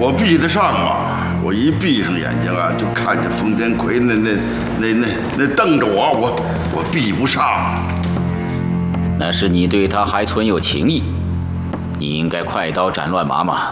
我避得上吗？我一闭上眼睛啊，就看见冯天奎那瞪着我闭不上。 那是你对他还存有情谊，你应该快刀斩乱麻嘛。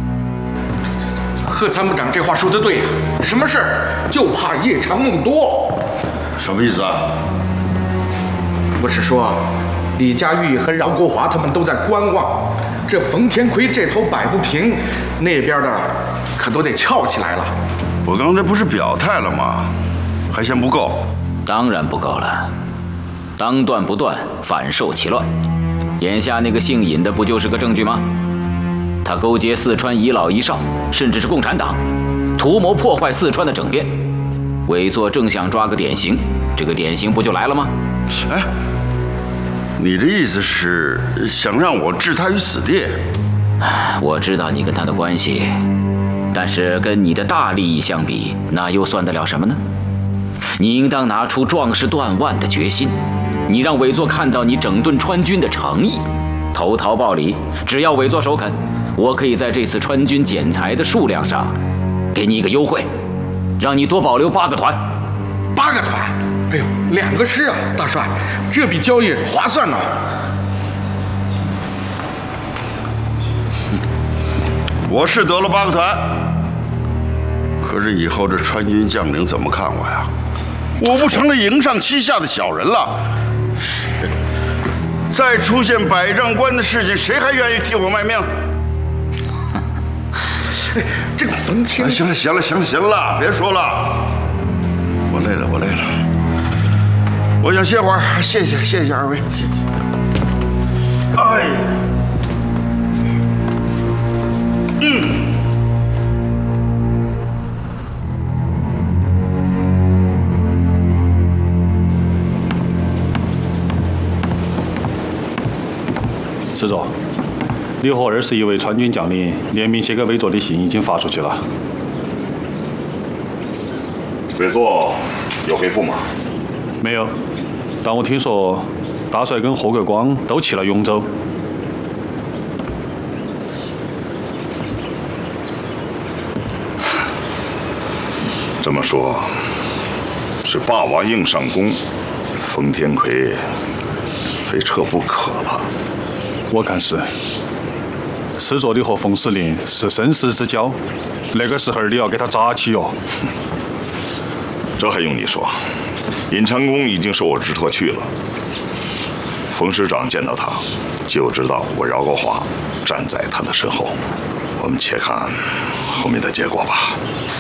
贺参谋长这话说得对呀，什么事儿就怕夜长梦多。 什么意思啊？ 不是说李佳玉和饶国华他们都在观望，这冯天奎这头摆不平，那边的可都得翘起来了。 我刚才不是表态了吗？还嫌不够？ 当然不够了。当断不断，反受其乱。眼下那个姓尹的不就是个证据吗？他勾结四川遗老遗少，甚至是共产党，图谋破坏四川的政变。委座正想抓个典型，这个典型不就来了吗？ 哎，你这意思是想让我置他于死地？ 我知道你跟他的关系，但是跟你的大利益相比，那又算得了什么呢？你应当拿出壮士断腕的决心，你让委座看到你整顿川军的诚意，投桃报李。只要委座首肯，我可以在这次川军剪裁的数量上给你一个优惠，让你多保留8个团。 8个团？哎呦，2个师啊，大帅，这笔交易划算呐！ 我是得了8个团，可是以后这川军将领怎么看我呀？我不成了营上欺下的小人了？再出现百丈关的事情，谁还愿意替我卖命？ 这个冯天…… 行了，别说了，我累了，我想歇会儿，谢谢二位，谢谢。哎呀， 师座，你和21位川军将领联名写给委座的信已经发出去了。 委座有回复吗？ 没有，但我听说大帅跟霍国光都去了永州。 这么说，是霸王硬上弓，冯天奎非撤不可了。 我看是。师座，你和冯司令是生死之交，那个时候你要给他扎起哟。 这还用你说？尹长弓已经受我指托去了。冯师长见到他，就知道我饶国华站在他的身后。我们且看后面的结果吧。